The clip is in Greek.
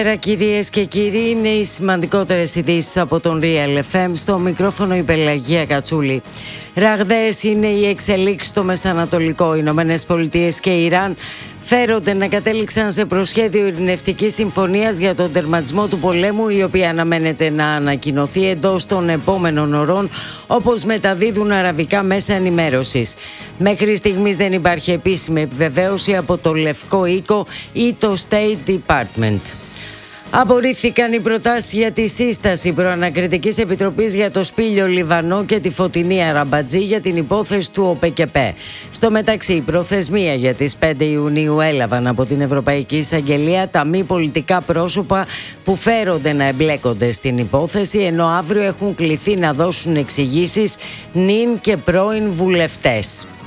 Κυρίες και κύριοι, είναι οι σημαντικότερες ειδήσεις από τον Real FM. Στο μικρόφωνο η Πελαγία Κατσούλη. Ραγδαίες είναι οι εξελίξεις στο Μεσανατολικό. Οι Ηνωμένες Πολιτείες και η Ιράν φέρονται να κατέληξαν σε προσχέδιο ειρηνευτικής συμφωνίας για τον τερματισμό του πολέμου, η οποία αναμένεται να ανακοινωθεί εντός των επόμενων ωρών, όπως μεταδίδουν αραβικά μέσα ενημέρωσης. Μέχρι στιγμής δεν υπάρχει επίσημη επιβεβαίωση από το Λευκό Οίκο ή το State Department. Απορρίφθηκαν οι προτάσεις για τη σύσταση προανακριτικής επιτροπής για το Σπήλιο Λιβανό και τη Φωτεινή Αραμπατζή για την υπόθεση του ΟΠΕΚΕΠΕ. Στο μεταξύ, η προθεσμία για τις 5 Ιουνίου έλαβαν από την Ευρωπαϊκή Εισαγγελία τα μη πολιτικά πρόσωπα που φέρονται να εμπλέκονται στην υπόθεση, ενώ αύριο έχουν κληθεί να δώσουν εξηγήσεις νυν και πρώην βουλευτές.